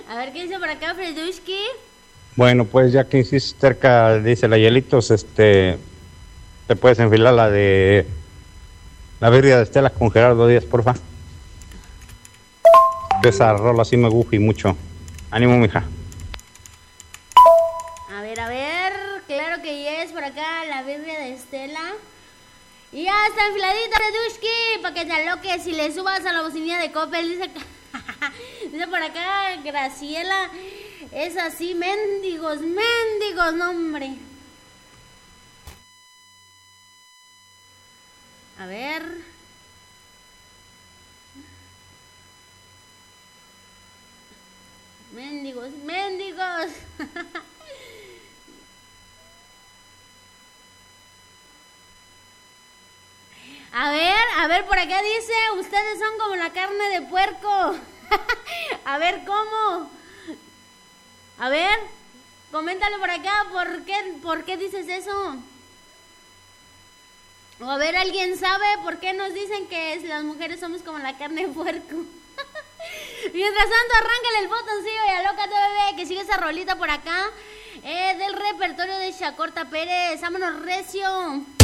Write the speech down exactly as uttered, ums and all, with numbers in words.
A ver qué dice por acá, Fredushki. Bueno, pues ya que insistes cerca, dice la Hielitos, este, te puedes enfilar la de la birria de Estela con Gerardo Díaz, porfa. Esa rola sí me gusta y mucho. Ánimo, mija. A ver, a ver, claro que ya es por acá la birria de Estela. Y ya está enfiladita, Fredushki, para que te aloques y le subas a la bocinilla de Coppel. Dice, dice por acá Graciela, es así, mendigos, mendigos, no hombre. A ver. Mendigos, mendigos. A ver, a ver, por acá dice, ustedes son como la carne de puerco. A ver, ¿cómo? A ver, coméntalo por acá, ¿por qué, por qué dices eso? O a ver, ¿alguien sabe por qué nos dicen que las mujeres somos como la carne de puerco? Mientras tanto, arráncale el botoncillo y alócate, bebé, que sigue esa rolita por acá. Eh, del repertorio de Chacorta Pérez. Vámonos, recio.